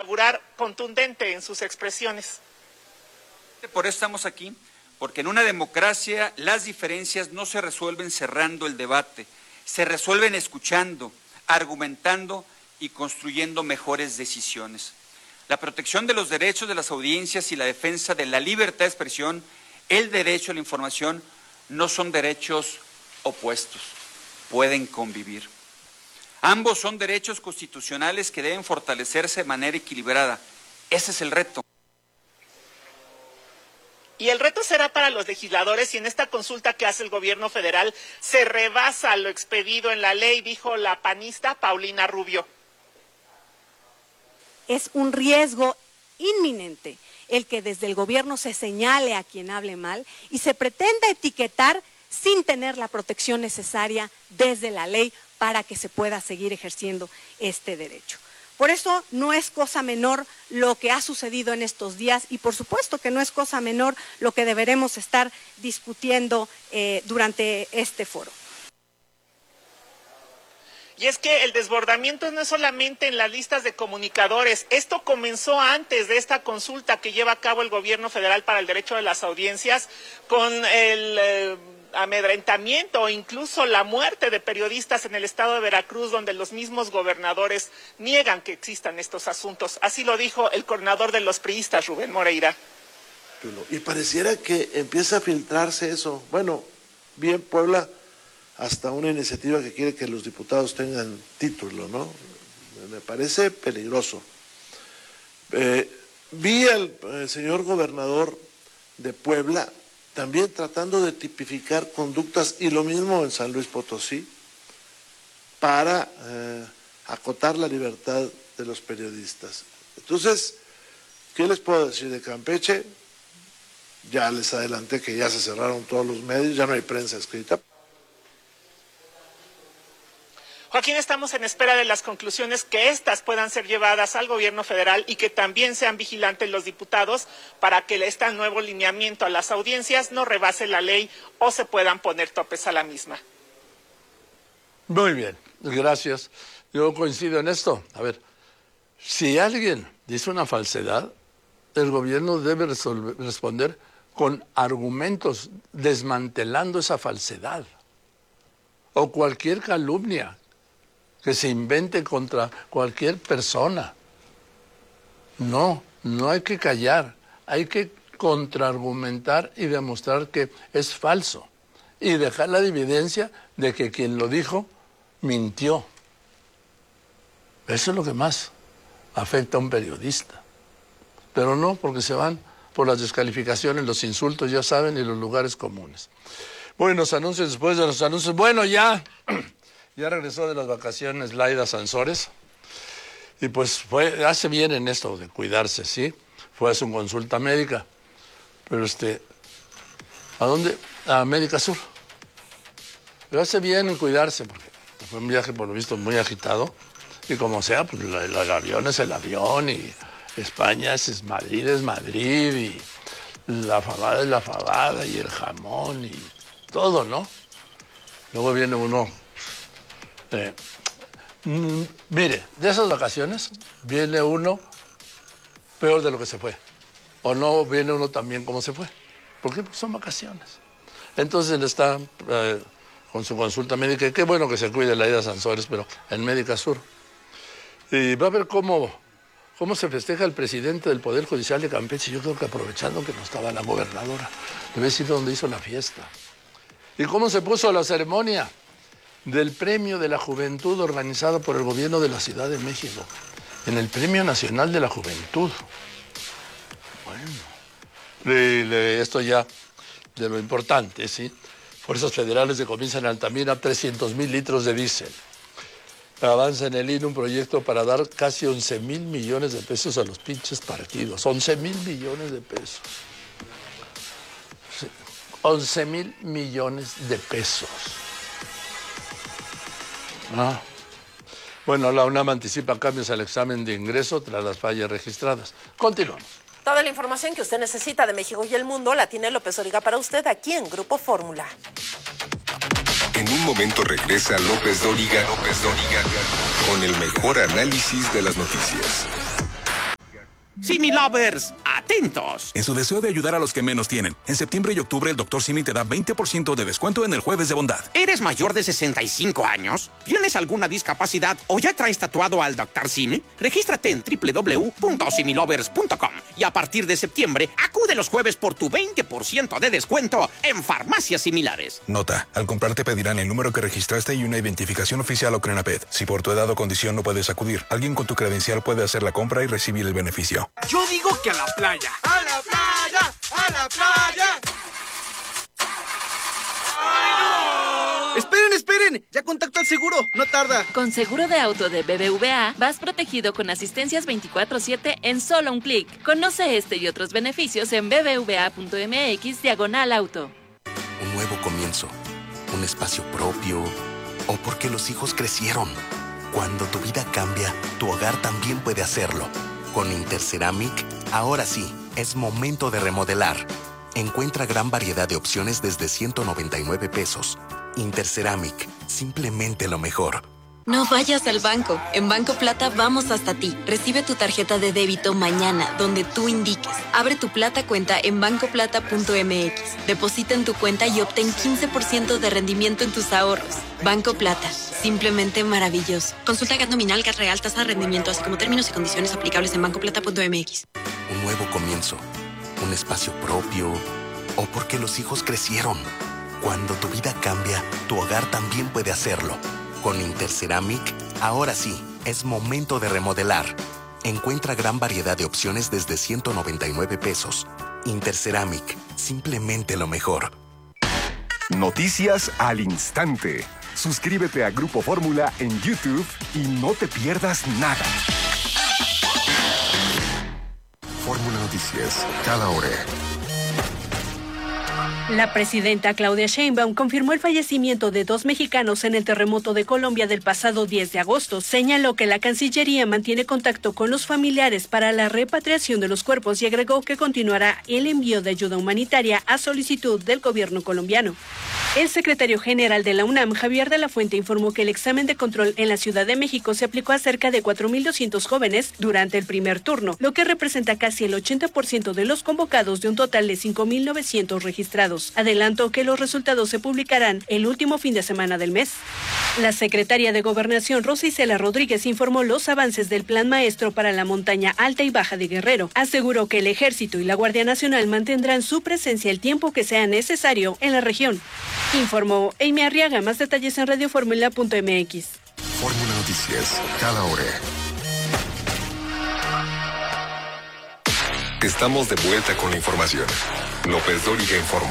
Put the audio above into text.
inaugurar contundente en sus expresiones. Por eso estamos aquí, porque en una democracia las diferencias no se resuelven cerrando el debate, se resuelven escuchando, argumentando y construyendo mejores decisiones. La protección de los derechos de las audiencias y la defensa de la libertad de expresión, el derecho a la información, no son derechos opuestos, pueden convivir. Ambos son derechos constitucionales que deben fortalecerse de manera equilibrada. Ese es el reto. Y el reto será para los legisladores, y en esta consulta que hace el gobierno federal se rebasa lo expedido en la ley, dijo la panista Paulina Rubio. Es un riesgo inminente el que desde el gobierno se señale a quien hable mal y se pretenda etiquetar sin tener la protección necesaria desde la ley para que se pueda seguir ejerciendo este derecho. Por eso no es cosa menor lo que ha sucedido en estos días y por supuesto que no es cosa menor lo que deberemos estar discutiendo durante este foro. Y es que el desbordamiento no es solamente en las listas de comunicadores. Esto comenzó antes de esta consulta que lleva a cabo el gobierno federal para el derecho de las audiencias, con el amedrentamiento o incluso la muerte de periodistas en el estado de Veracruz, donde los mismos gobernadores niegan que existan estos asuntos. Así lo dijo el coordinador de los priistas, Rubén Moreira. Y pareciera que empieza a filtrarse eso. Bueno, bien Puebla, hasta una iniciativa que quiere que los diputados tengan título, ¿no? Me parece peligroso. Vi al señor gobernador de Puebla también tratando de tipificar conductas, y lo mismo en San Luis Potosí, para acotar la libertad de los periodistas. Entonces, ¿qué les puedo decir de Campeche? Ya les adelanté que ya se cerraron todos los medios, ya no hay prensa escrita. Joaquín, estamos en espera de las conclusiones, que éstas puedan ser llevadas al gobierno federal y que también sean vigilantes los diputados para que este nuevo lineamiento a las audiencias no rebase la ley o se puedan poner topes a la misma. Muy bien, gracias. Yo coincido en esto. A ver, si alguien dice una falsedad, el gobierno debe responder con argumentos desmantelando esa falsedad o cualquier calumnia que se invente contra cualquier persona. No hay que callar, hay que contraargumentar y demostrar que es falso y dejar la evidencia de que quien lo dijo mintió. Eso es lo que más afecta a un periodista. Pero no porque se van por las descalificaciones, los insultos, ya saben, y los lugares comunes. Bueno, los anuncios, después de los anuncios. Bueno, ya regresó de las vacaciones Laida Sansores. Y pues hace bien en esto de cuidarse, ¿sí? Fue a su consulta médica. Pero ¿a dónde? A América Sur. Pero hace bien en cuidarse, porque fue un viaje por lo visto muy agitado. Y como sea, pues el avión es el avión, y España es Madrid, y la fabada es la fabada, y el jamón, y todo, ¿no? Luego viene uno... mire, de esas vacaciones viene uno peor de lo que se fue. O no viene uno tan bien como se fue. ¿Por qué? Porque son vacaciones. Entonces él está con su consulta médica. Y qué bueno que se cuide Laida Sansores, pero en Médica Sur. Y va a ver cómo se festeja el presidente del Poder Judicial de Campeche. Yo creo que aprovechando que no estaba la gobernadora, le voy a decir dónde hizo la fiesta. Y cómo se puso la ceremonia del Premio de la Juventud organizado por el gobierno de la Ciudad de México, en el Premio Nacional de la Juventud. Bueno, esto ya de lo importante, ¿sí? Fuerzas federales decomisan en Altamira 300,000 litros de diésel. Avanza en el INE un proyecto para dar casi 11,000 millones de pesos a los pinches partidos. 11,000 millones de pesos. 11,000 millones de pesos. Bueno, la UNAM anticipa cambios al examen de ingreso tras las fallas registradas. Continuamos. Toda la información que usted necesita de México y el mundo la tiene López Dóriga para usted aquí en Grupo Fórmula. En un momento regresa López Dóriga con el mejor análisis de las noticias. Simi-lovers, atentos. En su deseo de ayudar a los que menos tienen, en septiembre y octubre el Dr. Simi te da 20% de descuento en el Jueves de Bondad. ¿Eres mayor de 65 años? ¿Tienes alguna discapacidad o ya traes tatuado al Dr. Simi? Regístrate en www.similovers.com y a partir de septiembre acude los jueves por tu 20% de descuento en farmacias similares. Nota, al comprar te pedirán el número que registraste y una identificación oficial o Crenaped. Si por tu edad o condición no puedes acudir, alguien con tu credencial puede hacer la compra y recibir el beneficio. Yo digo que a la playa. ¡A la playa! ¡A la playa! ¡Ay, no! ¡Esperen! ¡Ya contacto al seguro! ¡No tarda! Con seguro de auto de BBVA, vas protegido con asistencias 24/7 en solo un clic. Conoce este y otros beneficios en bbva.mx/auto. Un nuevo comienzo, un espacio propio, o porque los hijos crecieron. Cuando tu vida cambia, tu hogar también puede hacerlo. Con Interceramic, ahora sí, es momento de remodelar. Encuentra gran variedad de opciones desde 199 pesos. Interceramic, simplemente lo mejor. No vayas al banco. En Banco Plata vamos hasta ti. Recibe tu tarjeta de débito mañana, donde tú indiques. Abre tu Plata cuenta en bancoplata.mx. Deposita en tu cuenta y obtén 15% de rendimiento en tus ahorros. Banco Plata, simplemente maravilloso. Consulta GAT nominal, GAT real, tasa de rendimiento, así como términos y condiciones aplicables en bancoplata.mx. Un nuevo comienzo, un espacio propio, o porque los hijos crecieron. Cuando tu vida cambia, tu hogar también puede hacerlo. Con Interceramic, ahora sí, es momento de remodelar. Encuentra gran variedad de opciones desde 199 pesos. Interceramic, simplemente lo mejor. Noticias al instante. Suscríbete a Grupo Fórmula en YouTube y no te pierdas nada. Fórmula Noticias, cada hora. La presidenta Claudia Sheinbaum confirmó el fallecimiento de 2 mexicanos en el terremoto de Colombia del pasado 10 de agosto. Señaló que la Cancillería mantiene contacto con los familiares para la repatriación de los cuerpos y agregó que continuará el envío de ayuda humanitaria a solicitud del gobierno colombiano. El secretario general de la UNAM, Javier de la Fuente, informó que el examen de control en la Ciudad de México se aplicó a cerca de 4.200 jóvenes durante el primer turno, lo que representa casi el 80% de los convocados de un total de 5.900 registrados. Adelantó que los resultados se publicarán el último fin de semana del mes. La secretaria de Gobernación, Rosa Isela Rodríguez, informó los avances del Plan Maestro para la montaña alta y baja de Guerrero. Aseguró que el Ejército y la Guardia Nacional mantendrán su presencia el tiempo que sea necesario en la región. Informó Amy Arriaga. Más detalles en radioformula.mx. Fórmula Noticias, cada hora. Estamos de vuelta con la información. López Dóriga informa.